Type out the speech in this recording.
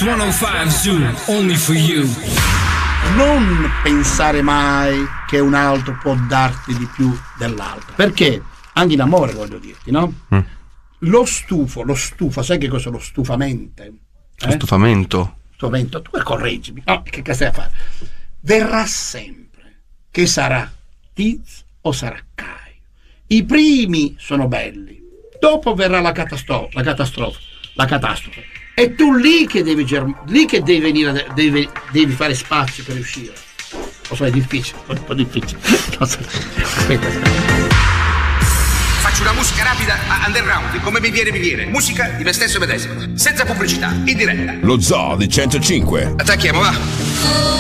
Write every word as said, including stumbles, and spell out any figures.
centocinque Zoo, only for you. Non pensare mai che un altro può darti di più dell'altro, perché anche in amore, voglio dirti, no? Mm. Lo stufo, lo stufo, sai che cosa è lo stufamente? Eh? Lo stufamento? Stufamento, tu correggimi, no, che cosa stai a fare? Verrà sempre, che sarà Tiz o sarà Caio. I primi sono belli, dopo verrà la catastrofe, la catastrofe, la catastrofe. E tu lì che devi germ- lì che devi venire, devi, devi fare spazio per uscire. Lo so, è difficile, è un po' difficile. Lo so. Aspetta, aspetta. Faccio una musica rapida a underground, come mi viene mi viene. Musica di me stesso medesimo, senza pubblicità, in diretta. Lo Zoo di centocinque. Attacchiamo, va.